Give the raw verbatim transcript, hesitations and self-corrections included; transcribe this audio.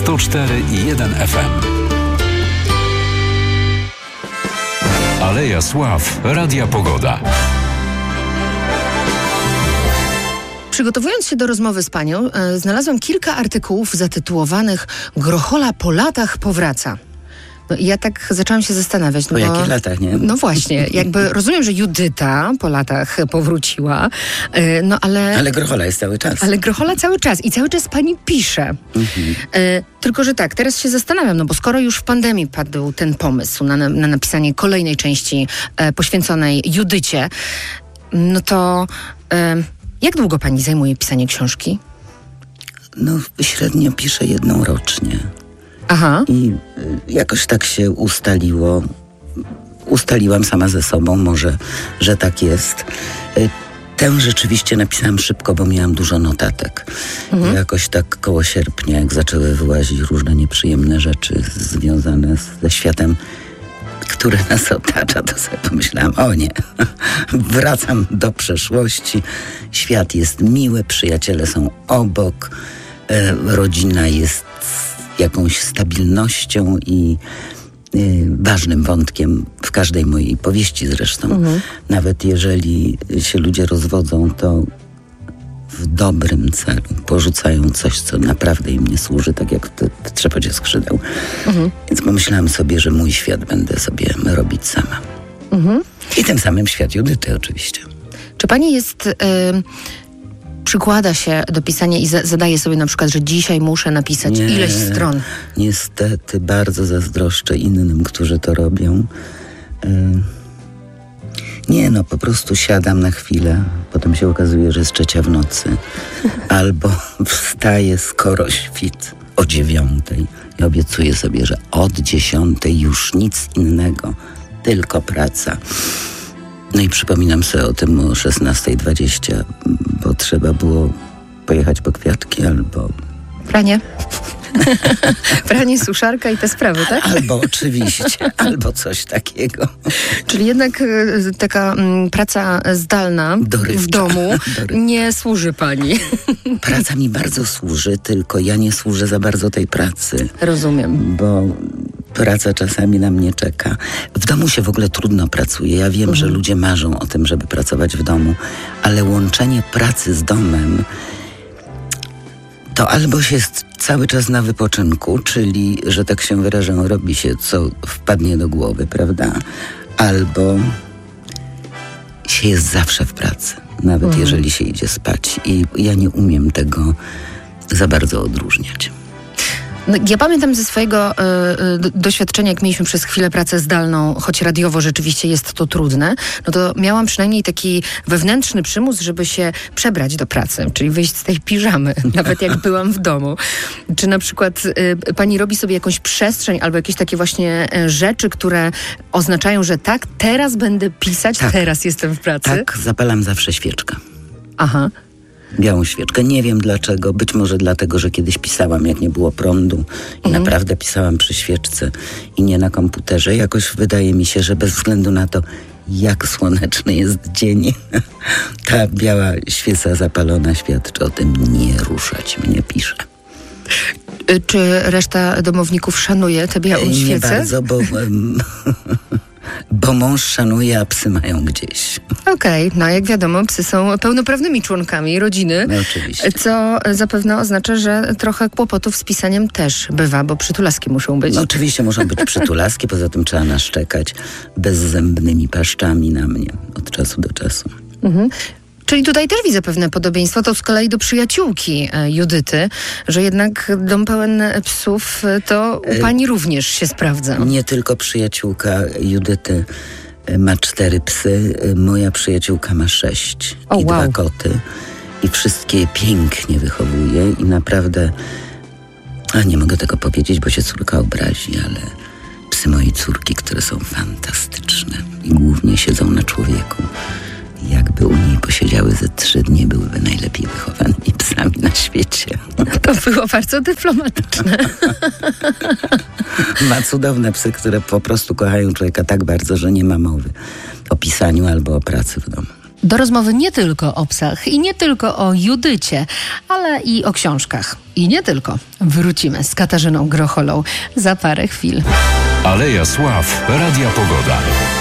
sto cztery i jeden F M. Aleja Sław, Radia Pogoda. Przygotowując się do rozmowy z panią, e, znalazłam kilka artykułów zatytułowanych Grochola po latach powraca. No i ja tak zaczęłam się zastanawiać. Po no, jakich latach, nie? No właśnie, jakby rozumiem, że Judyta po latach powróciła, e, no ale... Ale Grochola jest cały czas. Ale Grochola cały czas i cały czas pani pisze. Mhm. E, tylko, że tak, teraz się zastanawiam, no bo skoro już w pandemii padł ten pomysł na, na napisanie kolejnej części e, poświęconej Judycie, no to e, jak długo pani zajmuje pisanie książki? No średnio piszę jedną rocznie. Aha. I y, jakoś tak się ustaliło. Ustaliłam sama ze sobą, może, że tak jest. Y, Tę rzeczywiście napisałam szybko, bo miałam dużo notatek. Mhm. I jakoś tak koło sierpnia, jak zaczęły wyłazić różne nieprzyjemne rzeczy związane z, ze światem, który nas otacza, to sobie pomyślałam, o nie, wracam do przeszłości. Świat jest miły, przyjaciele są obok, e, rodzina jest jakąś stabilnością i y, ważnym wątkiem w każdej mojej powieści zresztą. Mhm. Nawet jeżeli się ludzie rozwodzą, to w dobrym celu porzucają coś, co naprawdę im nie służy, tak jak te, te trzepocie skrzydeł. Mhm. Więc pomyślałam sobie, że mój świat będę sobie robić sama. Mhm. I tym samym świat Judyty oczywiście. Czy pani jest... Y- przykłada się do pisania i za- zadaje sobie na przykład, że dzisiaj muszę napisać nie, ileś stron? Niestety bardzo zazdroszczę innym, którzy to robią. Yy. Nie, no po prostu siadam na chwilę, potem się okazuje, że jest trzecia w nocy. Albo wstaję skoro świt o dziewiątej i obiecuję sobie, że od dziesiątej już nic innego, tylko praca. No i przypominam sobie o tym o szesnasta dwadzieścia, bo trzeba było pojechać po kwiatki albo... Pranie. Pranie, suszarka i te sprawy, tak? Albo oczywiście, albo coś takiego. Czyli jednak y, taka y, praca zdalna Dorywcza. w domu Dorywcza. nie służy pani. Praca mi bardzo służy, tylko ja nie służę za bardzo tej pracy. Rozumiem. Bo praca czasami na mnie czeka. W domu się w ogóle trudno pracuje. Ja wiem, mhm. że ludzie marzą o tym, żeby pracować w domu, ale łączenie pracy z domem to albo się jest cały czas na wypoczynku, czyli, że tak się wyrażę, robi się co wpadnie do głowy, prawda? Albo się jest zawsze w pracy, nawet mhm. jeżeli się idzie spać. I ja nie umiem tego za bardzo odróżniać. No, ja pamiętam ze swojego y, y, doświadczenia, jak mieliśmy przez chwilę pracę zdalną, choć radiowo rzeczywiście jest to trudne, no to miałam przynajmniej taki wewnętrzny przymus, żeby się przebrać do pracy, czyli wyjść z tej piżamy, nawet jak byłam w domu. Czy na przykład y, pani robi sobie jakąś przestrzeń albo jakieś takie właśnie y, rzeczy, które oznaczają, że tak, teraz będę pisać, tak, teraz jestem w pracy? Tak, zapalam zawsze świeczkę. Aha. Białą świeczkę. Nie wiem dlaczego. Być może dlatego, że kiedyś pisałam, jak nie było prądu i mhm. naprawdę pisałam przy świeczce i nie na komputerze. Jakoś wydaje mi się, że bez względu na to, jak słoneczny jest dzień, ta biała świeca zapalona świadczy o tym, nie ruszać mnie, pisze. Czy reszta domowników szanuje tę białą nie świecę? Nie bardzo, bo... Bo mąż szanuje, a psy mają gdzieś. Okej, okay, no jak wiadomo, psy są pełnoprawnymi członkami rodziny. No oczywiście. Co zapewne oznacza, że trochę kłopotów z pisaniem też bywa, bo przytulaski muszą być. No oczywiście muszą być przytulaski, poza tym trzeba naszczekać bezzębnymi paszczami na mnie od czasu do czasu. Mhm. Czyli tutaj też widzę pewne podobieństwo, to z kolei do przyjaciółki e, Judyty, że jednak dom pełen psów to u pani również się sprawdza. Nie tylko przyjaciółka Judyty ma cztery psy, moja przyjaciółka ma sześć o, i wow. dwa koty i wszystkie je pięknie wychowuje i naprawdę, a nie mogę tego powiedzieć, bo się córka obrazi, ale psy mojej córki, które są fantastyczne i głównie siedzą na człowieku. Jakby u niej posiedziały ze trzy dni, byłyby najlepiej wychowanymi psami na świecie. To było bardzo dyplomatyczne. Ma cudowne psy, które po prostu kochają człowieka tak bardzo, że nie ma mowy o pisaniu albo o pracy w domu. Do rozmowy nie tylko o psach i nie tylko o Judycie, ale i o książkach. I nie tylko. Wrócimy z Katarzyną Grocholą za parę chwil. Aleja Sław, Radia Pogoda.